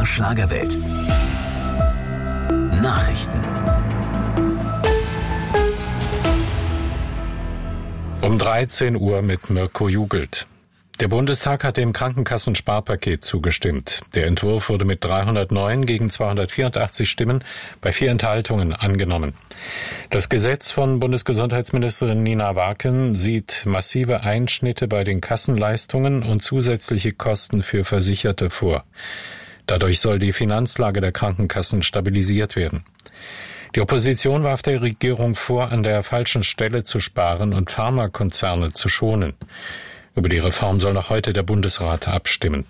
MDR Schlagerwelt. Nachrichten. Um 13 Uhr mit Mirko Jugelt. Der Bundestag hat dem Krankenkassensparpaket zugestimmt. Der Entwurf wurde mit 309 gegen 284 Stimmen bei 4 Enthaltungen angenommen. Das Gesetz von Bundesgesundheitsministerin Nina Warken sieht massive Einschnitte bei den Kassenleistungen und zusätzliche Kosten für Versicherte vor. Dadurch soll die Finanzlage der Krankenkassen stabilisiert werden. Die Opposition warf der Regierung vor, an der falschen Stelle zu sparen und Pharmakonzerne zu schonen. Über die Reform soll noch heute der Bundesrat abstimmen.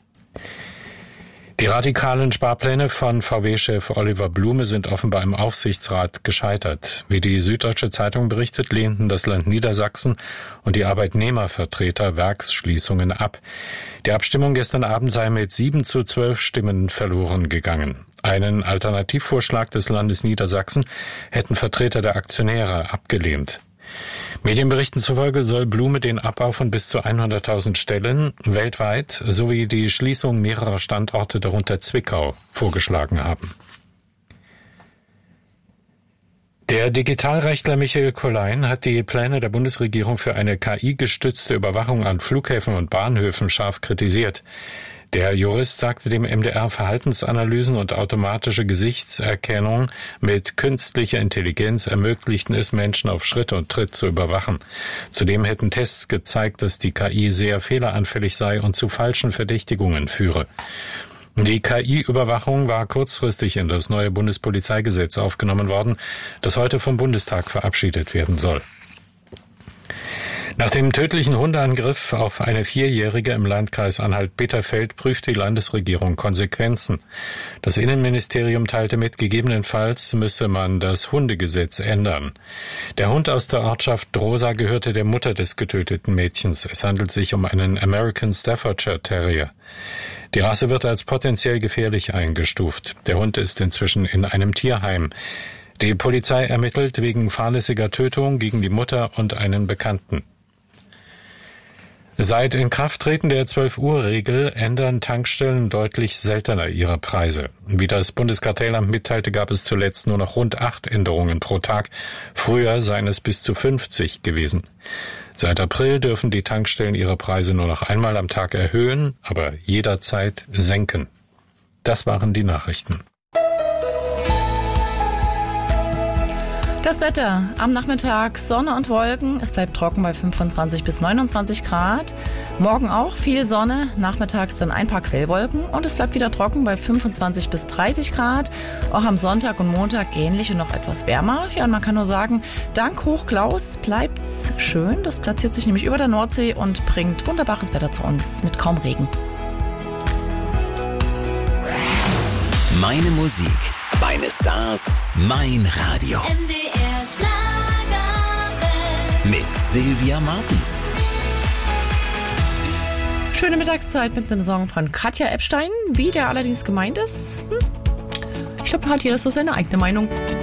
Die radikalen Sparpläne von VW-Chef Oliver Blume sind offenbar im Aufsichtsrat gescheitert. Wie die Süddeutsche Zeitung berichtet, lehnten das Land Niedersachsen und die Arbeitnehmervertreter Werksschließungen ab. Die Abstimmung gestern Abend sei mit 7:12 Stimmen verloren gegangen. Einen Alternativvorschlag des Landes Niedersachsen hätten Vertreter der Aktionäre abgelehnt. Medienberichten zufolge soll Blume den Abbau von bis zu 100.000 Stellen weltweit sowie die Schließung mehrerer Standorte, darunter Zwickau, vorgeschlagen haben. Der Digitalrechtler Michael Collein hat die Pläne der Bundesregierung für eine KI-gestützte Überwachung an Flughäfen und Bahnhöfen scharf kritisiert. Der Jurist sagte dem MDR, Verhaltensanalysen und automatische Gesichtserkennung mit künstlicher Intelligenz ermöglichten es, Menschen auf Schritt und Tritt zu überwachen. Zudem hätten Tests gezeigt, dass die KI sehr fehleranfällig sei und zu falschen Verdächtigungen führe. Die KI-Überwachung war kurzfristig in das neue Bundespolizeigesetz aufgenommen worden, das heute vom Bundestag verabschiedet werden soll. Nach dem tödlichen Hundeangriff auf eine 4-Jährige im Landkreis Anhalt-Bitterfeld prüft die Landesregierung Konsequenzen. Das Innenministerium teilte mit, gegebenenfalls müsse man das Hundegesetz ändern. Der Hund aus der Ortschaft Drosa gehörte der Mutter des getöteten Mädchens. Es handelt sich um einen American Staffordshire Terrier. Die Rasse wird als potenziell gefährlich eingestuft. Der Hund ist inzwischen in einem Tierheim. Die Polizei ermittelt wegen fahrlässiger Tötung gegen die Mutter und einen Bekannten. Seit Inkrafttreten der 12-Uhr-Regel ändern Tankstellen deutlich seltener ihre Preise. Wie das Bundeskartellamt mitteilte, gab es zuletzt nur noch rund 8 Änderungen pro Tag. Früher seien es bis zu 50 gewesen. Seit April dürfen die Tankstellen ihre Preise nur noch einmal am Tag erhöhen, aber jederzeit senken. Das waren die Nachrichten. Das Wetter. Am Nachmittag Sonne und Wolken. Es bleibt trocken bei 25 bis 29 Grad. Morgen auch viel Sonne. Nachmittags dann ein paar Quellwolken. Und es bleibt wieder trocken bei 25 bis 30 Grad. Auch am Sonntag und Montag ähnlich und noch etwas wärmer. Ja, und man kann nur sagen, dank Hochklaus bleibt's schön. Das platziert sich nämlich über der Nordsee und bringt wunderbares Wetter zu uns mit kaum Regen. Meine Musik, meine Stars, mein Radio. MDR Schlagerwelt. Mit Sylvia Martens. Schöne Mittagszeit mit einem Song von Katja Epstein. Wie der allerdings gemeint ist, ich glaube, da hat jeder so seine eigene Meinung.